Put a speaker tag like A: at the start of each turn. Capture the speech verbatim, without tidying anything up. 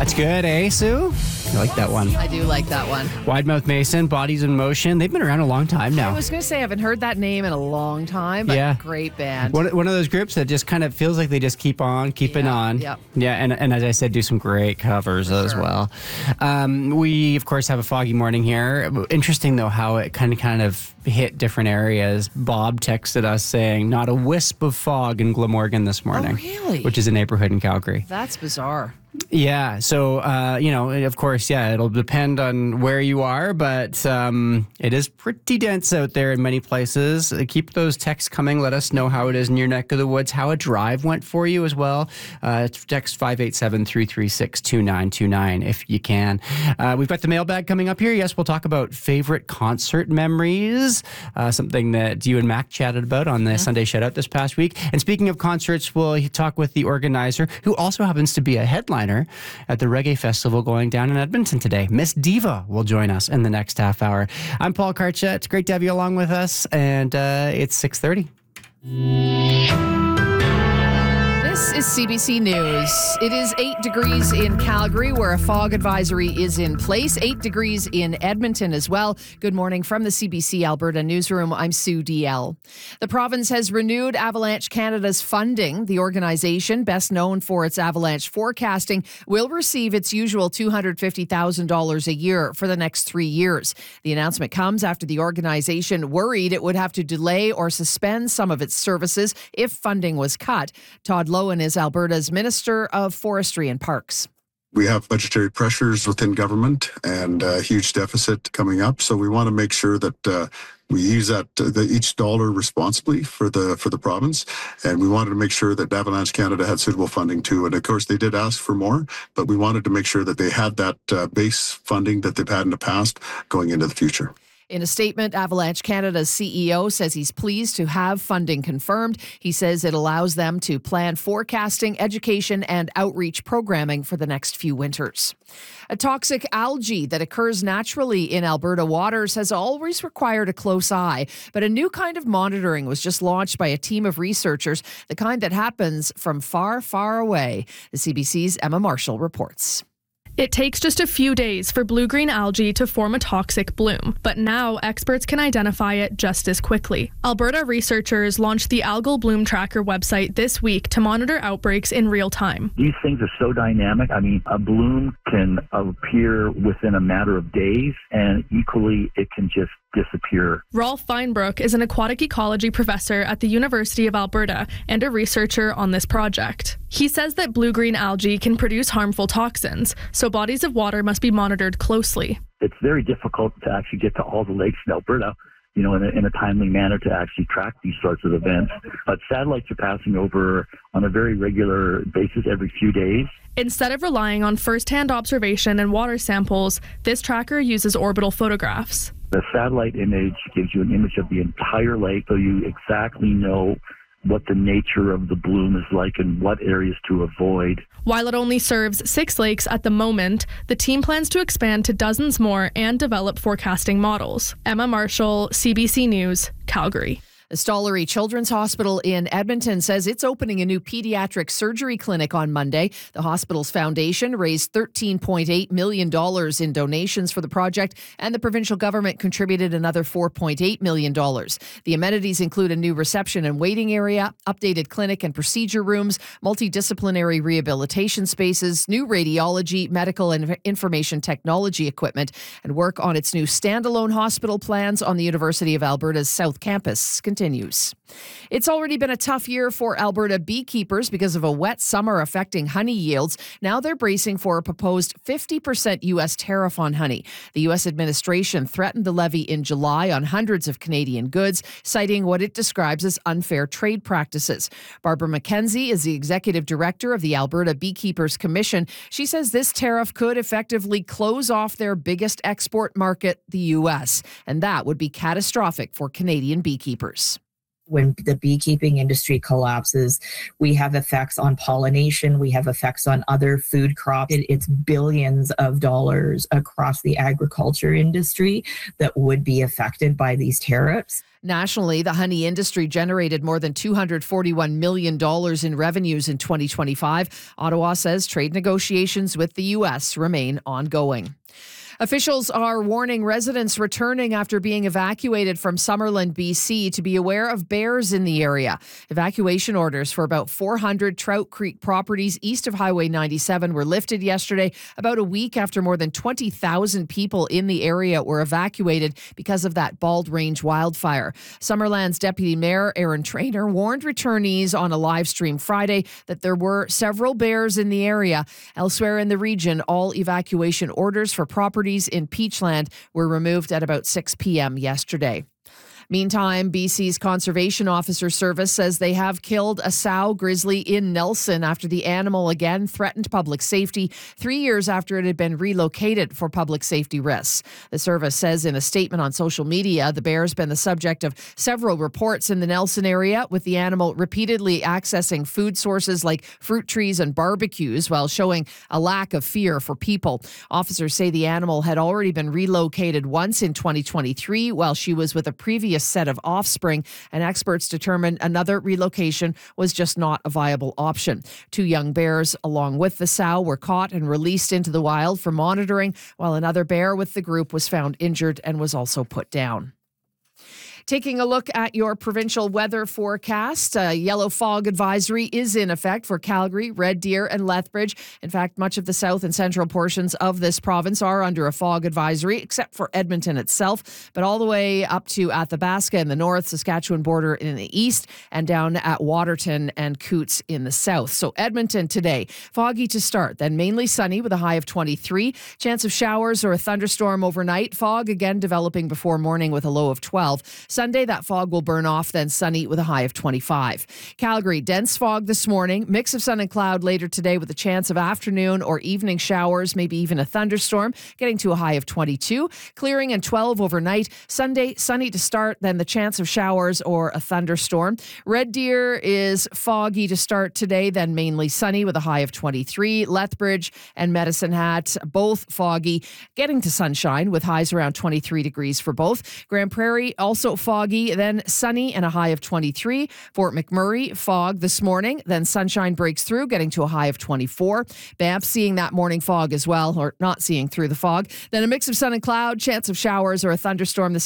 A: That's good, eh, Sue? You like that one.
B: I do like that one.
A: Widemouth Mason, Bodies in Motion. They've been around a long time now.
B: I was going to say I haven't heard that name in a long time, but
A: Yeah.
B: great band.
A: One, one of those groups that just kind of feels like they just keep on keeping
B: Yeah,
A: on.
B: yep.
A: Yeah, and, and as I said, do some great covers as
B: sure.
A: well. Um, we, of course, have a foggy morning here. Interesting, though, how it kind of kind of hit different areas. Bob texted us saying, not a wisp of fog in Glamorgan this morning.
B: really?
A: Which is a neighborhood in Calgary.
B: That's bizarre.
A: Yeah, so, uh, you know, of course, yeah, it'll depend on where you are, but um, it is pretty dense out there in many places. Uh, keep those texts coming. Let us know how it is in your neck of the woods, how a drive went for you as well. Uh, text five eight seven, three three six, two nine two nine if you can. Uh, we've got the mailbag coming up here. Yes, we'll talk about favorite concert memories, uh, something that you and Mac chatted about on the mm-hmm. Sunday Shoutout this past week. And speaking of concerts, we'll talk with the organizer, who also happens to be a headliner at the Reggae Festival going down in Edmonton today. Miss Diva will join us in the next half hour. I'm Paul Karcha. It's great to have you along with us, and uh, it's six thirty.
B: This is C B C News. It is eight degrees in Calgary, where a fog advisory is in place. Eight degrees in Edmonton as well. Good morning from the C B C Alberta Newsroom. I'm Sue D L. The province has renewed Avalanche Canada's funding. The organization, best known for its avalanche forecasting, will receive its usual two hundred fifty thousand dollars a year for the next three years. The announcement comes after the organization worried it would have to delay or suspend some of its services if funding was cut. Todd Lowen is Alberta's Minister of Forestry and Parks.
C: We have budgetary pressures within government and a huge deficit coming up. So we want to make sure that uh, we use that uh, the, each dollar responsibly for the for the province. And we wanted to make sure that Avalanche Canada had suitable funding too. And of course, they did ask for more, but we wanted to make sure that they had that uh, base funding that they've had in the past going into the future.
B: In a statement, Avalanche Canada's C E O says he's pleased to have funding confirmed. He says it allows them to plan forecasting, education, and outreach programming for the next few winters. A toxic algae that occurs naturally in Alberta waters has always required a close eye, but a new kind of monitoring was just launched by a team of researchers, the kind that happens from far, far away. The C B C's Emma Marshall reports.
D: It takes just a few days for blue-green algae to form a toxic bloom, but now experts can identify it just as quickly. Alberta researchers launched the Algal Bloom Tracker website this week to monitor outbreaks in real time.
E: These things are so dynamic. I mean, a bloom can appear within a matter of days, and equally, it can just disappear.
D: Rolf Feinbrook is an aquatic ecology professor at the University of Alberta and a researcher on this project. He says that blue-green algae can produce harmful toxins, so bodies of water must be monitored closely.
E: It's very difficult to actually get to all the lakes in Alberta, you know, in a, in a timely manner to actually track these sorts of events. But satellites are passing over on a very regular basis every few days.
D: Instead of relying on first-hand observation and water samples, this tracker uses orbital photographs.
E: The satellite image gives you an image of the entire lake, so you exactly know what the nature of the bloom is like and what areas to avoid.
D: While it only serves six lakes at the moment, the team plans to expand to dozens more and develop forecasting models. Emma Marshall, C B C News, Calgary.
B: The Stollery Children's Hospital in Edmonton says it's opening a new pediatric surgery clinic on Monday. The hospital's foundation raised thirteen point eight million dollars in donations for the project, and the provincial government contributed another four point eight million dollars. The amenities include a new reception and waiting area, updated clinic and procedure rooms, multidisciplinary rehabilitation spaces, new radiology, medical and information technology equipment, and work on its new standalone hospital plans on the University of Alberta's South Campus continues. It's already been a tough year for Alberta beekeepers because of a wet summer affecting honey yields. Now they're bracing for a proposed fifty percent U S tariff on honey. The U S administration threatened the levy in July on hundreds of Canadian goods, citing what it describes as unfair trade practices. Barbara McKenzie is the executive director of the Alberta Beekeepers Commission. She says this tariff could effectively close off their biggest export market, the U S, and that would be catastrophic for Canadian beekeepers.
F: When the beekeeping industry collapses, we have effects on pollination. We have effects on other food crops. It, it's billions of dollars across the agriculture industry that would be affected by these tariffs.
B: Nationally, the honey industry generated more than two hundred forty-one million dollars in revenues in twenty twenty-five. Ottawa says trade negotiations with the U S remain ongoing. Officials are warning residents returning after being evacuated from Summerland, B C, to be aware of bears in the area. Evacuation orders for about four hundred Trout Creek properties east of Highway ninety-seven were lifted yesterday, about a week after more than twenty thousand people in the area were evacuated because of that Bald Range wildfire. Summerland's Deputy Mayor Aaron Traynor warned returnees on a live stream Friday that there were several bears in the area. Elsewhere in the region, all evacuation orders for properties in Peachland were removed at about six p.m. yesterday. Meantime, B C's Conservation Officer Service says they have killed a sow grizzly in Nelson after the animal again threatened public safety three years after it had been relocated for public safety risks. The service says in a statement on social media, the bear has been the subject of several reports in the Nelson area, with the animal repeatedly accessing food sources like fruit trees and barbecues while showing a lack of fear for people. Officers say the animal had already been relocated once in twenty twenty-three while she was with a previous set of offspring, and experts determined another relocation was just not a viable option. Two young bears, along with the sow, were caught and released into the wild for monitoring, while another bear with the group was found injured and was also put down. Taking a look at your provincial weather forecast, a yellow fog advisory is in effect for Calgary, Red Deer, and Lethbridge. In fact, much of the south and central portions of this province are under a fog advisory, except for Edmonton itself, but all the way up to Athabasca in the north, Saskatchewan border in the east, and down at Waterton and Coots in the south. So Edmonton today, foggy to start, then mainly sunny with a high of twenty-three. Chance of showers or a thunderstorm overnight. Fog again developing before morning with a low of twelve. Sunday, that fog will burn off, then sunny with a high of twenty-five. Calgary, dense fog this morning, mix of sun and cloud later today with a chance of afternoon or evening showers, maybe even a thunderstorm, getting to a high of twenty-two. Clearing and twelve overnight. Sunday, sunny to start, then the chance of showers or a thunderstorm. Red Deer is foggy to start today, then mainly sunny with a high of twenty-three. Lethbridge and Medicine Hat, both foggy, getting to sunshine with highs around twenty-three degrees for both. Grand Prairie, also foggy, then sunny and a high of twenty-three. Fort McMurray, fog this morning, then sunshine breaks through, getting to a high of twenty-four. Banff seeing that morning fog as well, or not seeing through the fog. Then a mix of sun and cloud, chance of showers or a thunderstorm this